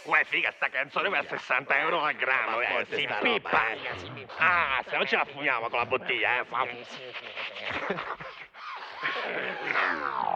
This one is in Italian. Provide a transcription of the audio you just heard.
Uè, figa, sta canzone va a 60 euro al grammo, forte si sta pippa. roba, Ah, se no ce la fumiamo con la bottiglia, Sì, sì.